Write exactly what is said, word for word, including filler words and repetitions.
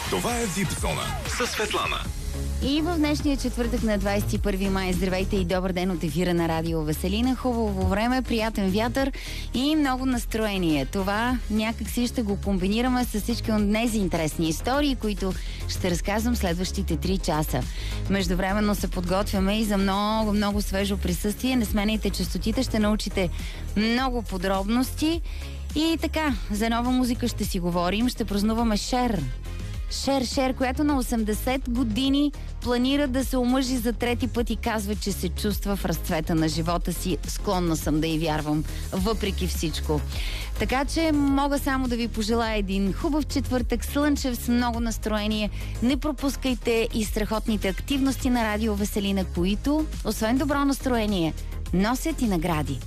Това е Вип Зона със Светлана. И в днешния четвъртък на двадесет и първи май, здравейте и добър ден от ефира на Радио Веселина. Хубаво време, приятен вятър и много настроение. Това някак си ще го комбинираме с всички от тези интересни истории, които ще разказвам следващите три часа. Междувременно се подготвяме и за много, много свежо присъствие. Не сменяйте честотите, ще научите много подробности. И така, за нова музика ще си говорим, ще празнуваме Шер. Шер, Шер, която на осемдесет години планира да се омъжи за трети път и казва, че се чувства в разцвета на живота си. Склонна съм да й вярвам, въпреки всичко. Така че мога само да ви пожелая един хубав четвъртък, слънчев, с много настроение. Не пропускайте и страхотните активности на Радио Веселина, които, освен добро настроение, носят и награди.